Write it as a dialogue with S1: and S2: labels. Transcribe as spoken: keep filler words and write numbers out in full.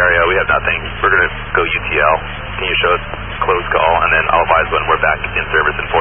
S1: area, we have nothing. We're going to go U T L. Can you show us close call, and then I'll advise when we're back in service in